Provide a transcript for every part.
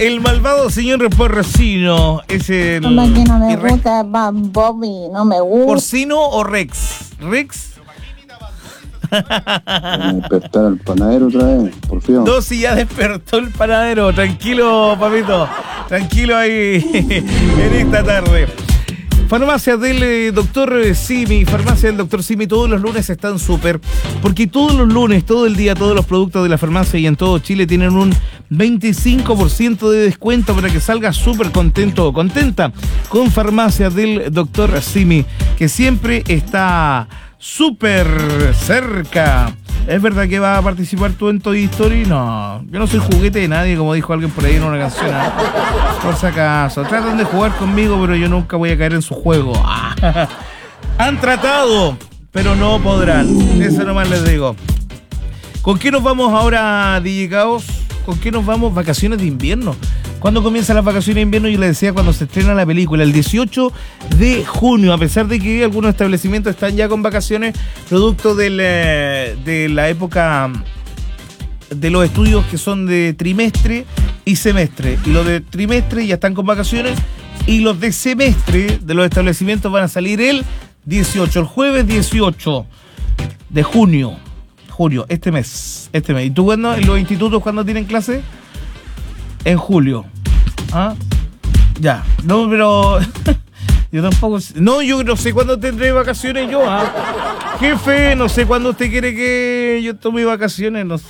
El malvado señor porcino es el... Lo que no me gusta es Bad Bobby, no me gusta. ¿Porcino o Rex? ¿Rex? Despertar al panadero otra vez, por fin. Dos y ya despertó el panadero. Tranquilo, papito. Tranquilo ahí en esta tarde. Farmacia del doctor Simi, farmacia del doctor Simi, todos los lunes están súper, porque todos los lunes, todo el día, todos los productos de la farmacia y en todo Chile tienen un 25% de descuento para que salgas súper contento o contenta con farmacia del doctor Simi, que siempre está súper cerca. ¿Es verdad que vas a participar tú en Toy Story? No, yo no soy juguete de nadie, como dijo alguien por ahí en una canción, ¿eh? Por si acaso, tratan de jugar conmigo, pero yo nunca voy a caer en su juego. Han tratado, pero no podrán. Eso nomás les digo. ¿Con qué nos vamos ahora, DJ Caos? ¿Con qué nos vamos? Vacaciones de invierno. ¿Cuándo comienzan las vacaciones de invierno? Yo les decía cuando se estrena la película, el 18 de junio, a pesar de que algunos establecimientos están ya con vacaciones, producto de la época de los estudios que son de trimestre y semestre. Y los de trimestre ya están con vacaciones y los de semestre de los establecimientos van a salir el 18, el jueves 18 de junio. Este mes. ¿Y tú cuándo? ¿En los institutos cuándo tienen clase? En julio. ¿Ah? Ya. No, pero... yo tampoco... No, yo no sé cuándo tendré vacaciones yo, ¿ah? Jefe, no sé cuándo usted quiere que yo tome vacaciones. No sé,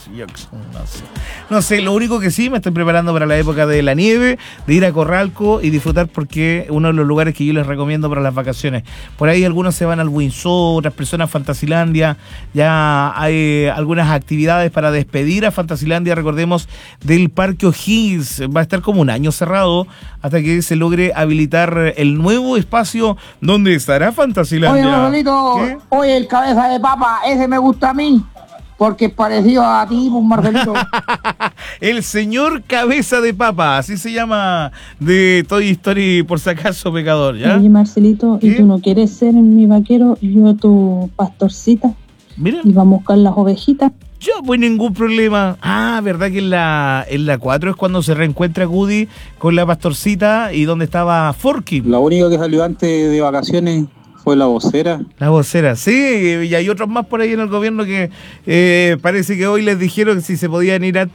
No sé, lo único que sí, me estoy preparando para la época de la nieve, de ir a Corralco y disfrutar, porque uno de los lugares que yo les recomiendo para las vacaciones. Por ahí algunos se van al Windsor, otras personas a Fantasilandia. Ya hay algunas actividades para despedir a Fantasilandia, recordemos, del Parque O'Higgins. Va a estar como un año cerrado hasta que se logre habilitar el nuevo espacio donde estará Fantasilandia. Oye, Marcelito, oye, el cabeza de papa, ese me gusta a mí. Porque es parecido a ti, pues, Marcelito. El señor cabeza de papa, así se llama de Toy Story, por si acaso, pecador, ¿ya? Oye, Marcelito, ¿qué? ¿Y tú no quieres ser mi vaquero y yo tu pastorcita? Mira. Y vamos a buscar las ovejitas. Yo, pues ningún problema. Ah, ¿verdad que en la 4 es cuando se reencuentra Woody con la pastorcita y donde estaba Forky? La única que salió antes de vacaciones fue la vocera. La vocera, sí, y hay otros más por ahí en el gobierno que parece que hoy les dijeron que si se podían ir